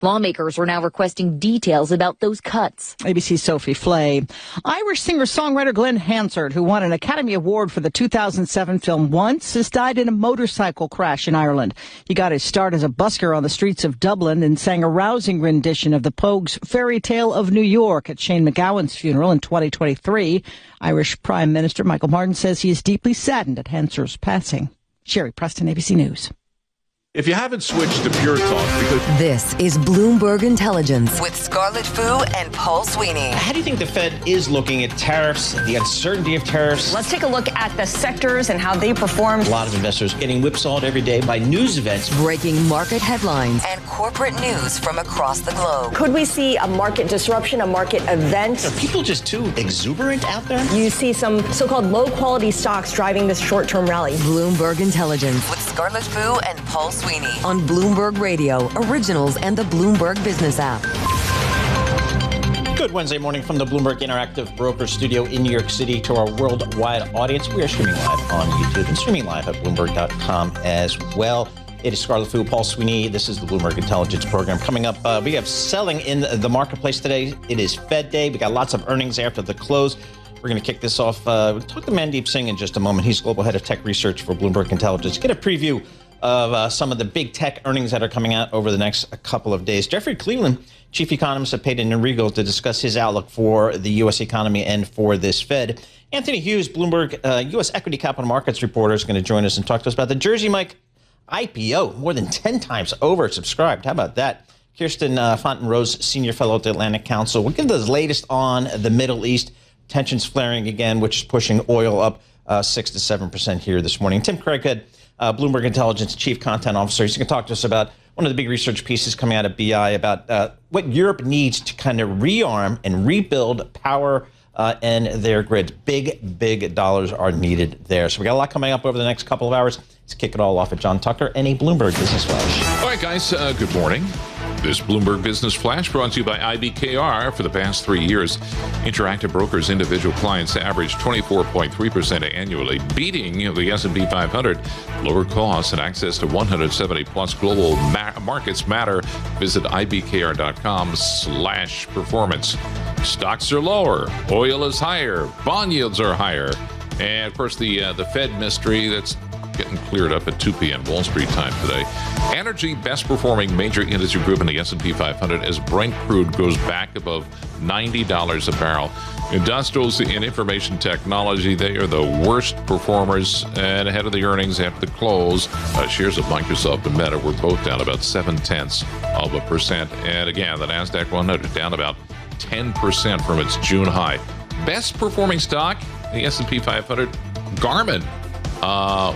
Lawmakers are now requesting details about those cuts. ABC's Sophie Flay. Irish singer-songwriter Glenn Hansard, who won an Academy Award for the 2007 film Once, has died in a motorcycle crash in Ireland. He got his start as a busker on the streets of Dublin and sang a rousing rendition of the Pogues' Fairy Tale of New York at Shane MacGowan's funeral in 2023. Irish Prime Minister Michael Martin says he is deeply saddened at Hansard's passing. Sherry Preston, ABC News. If you haven't switched to Pure Talk, because this is Bloomberg Intelligence with Scarlett Fu and Paul Sweeney. How do you think the Fed is looking at tariffs, the uncertainty of tariffs? Let's take a look at the sectors and how they performed. A lot of investors getting whipsawed every day by news events. Breaking market headlines and corporate news from across the globe. Could we see a market disruption, a market event? Are people just too exuberant out there? You see some so-called low-quality stocks driving this short-term rally. Bloomberg Intelligence with Scarlett Fu and Paul Sweeney on Bloomberg Radio, Originals, and the Bloomberg Business app. Good Wednesday morning from the Bloomberg Interactive Broker Studio in New York City to our worldwide audience. We are streaming live on YouTube and streaming live at Bloomberg.com as well. It is Scarlett Fu, Paul Sweeney. This is the Bloomberg Intelligence Program. Coming up, we have selling in the marketplace today. It is Fed Day. We got lots of earnings after the close. We're going to kick this off. We'll talk to Mandeep Singh in just a moment. He's Global Head of Tech Research for Bloomberg Intelligence. Get a preview of some of the big tech earnings that are coming out over the next couple of days. Jeffrey Cleveland, chief economist at Payton & Regal, to discuss his outlook for the U.S. economy and for this Fed. Anthony Hughes, Bloomberg U.S. Equity Capital Markets reporter, is going to join us and talk to us about the Jersey Mike IPO, more than 10 times oversubscribed. How about that? Kirsten Fontenrose, senior fellow at the Atlantic Council, will give us the latest on the Middle East. Tensions flaring again, which is pushing oil up 6 to 7% here this morning. Tim Craighead, Bloomberg Intelligence Chief Content Officer. He's going to talk to us about one of the big research pieces coming out of BI about what Europe needs to kind of rearm and rebuild power and their grids. Big dollars are needed there. So we got a lot coming up over the next couple of hours. Let's kick it all off at John Tucker and a Bloomberg Business Flash. all right, guys, good morning. This Bloomberg Business Flash brought to you by IBKR. For the past 3 years, Interactive Brokers' individual clients averaged 24.3% annually, beating the S&P 500. Lower costs and access to 170-plus global markets matter. Visit ibkr.com/performance. Stocks are lower. Oil is higher. Bond yields are higher. And, of course, the Fed mystery that's getting cleared up at 2 p.m. Wall Street time today. Energy best performing major industry group in the S&P 500 as Brent crude goes back above $90 a barrel. Industrials and information technology, they are the worst performers, and ahead of the earnings after the close, shares of Microsoft and Meta were both down about 0.7%. And again, the NASDAQ 100 down about 10% from its June high. Best performing stock in the S&P 500, Garmin. Up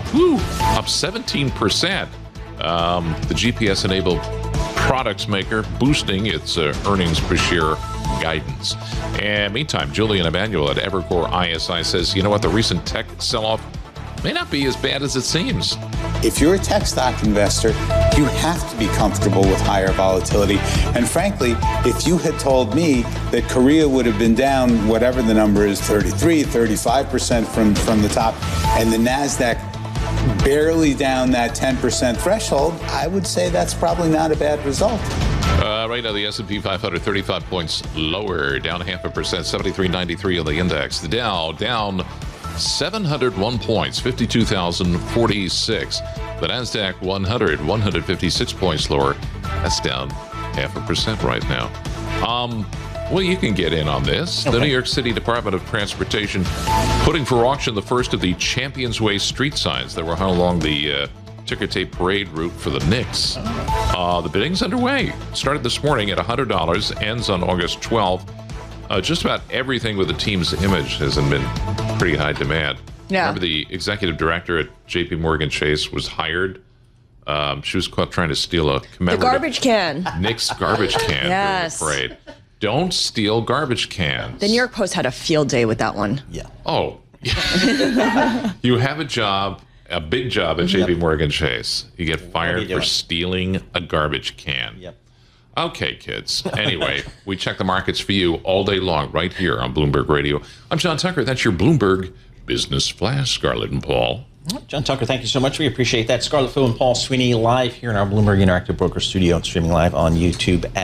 17%. The GPS-enabled products maker boosting its earnings per share guidance. And meantime, Julian Emanuel at Evercore ISI says, you know what, the recent tech sell-off may not be as bad as it seems. If you're a tech stock investor, you have to be comfortable with higher volatility. And frankly, if you had told me that Korea would have been down, whatever the number is, 33, 35% from the top, and the NASDAQ barely down that 10% threshold, I would say that's probably not a bad result. Right now, the S&P 500, 35 points lower, down 0.5%, 73.93 on the index. The Dow down 701 points, 52,046. The NASDAQ 100, 156 points lower. That's down 0.5% right now. Well, you can get in on this. Okay. The New York City Department of Transportation putting for auction the first of the Champions Way street signs that were hung along the ticker tape parade route for the Knicks. The bidding's underway. Started this morning at $100, ends on August 12th. Just about everything with the team's image has been pretty high demand. Yeah. Remember the executive director at J.P. Morgan Chase was hired? She was caught trying to steal a commemorative... The garbage can. Nick's garbage can yes. during the parade. Don't steal garbage cans. The New York Post had a field day with that one. Yeah. Oh. You have a job, a big job at J.P. Morgan Chase. You get fired for stealing a garbage can. Yep. Okay, kids. Anyway, we check the markets for you all day long right here on Bloomberg Radio. I'm John Tucker. That's your Bloomberg Business Flash, Scarlett and Paul. John Tucker, thank you so much. We appreciate that. Scarlett Fu and Paul Sweeney live here in our Bloomberg Interactive Broker studio and streaming live on YouTube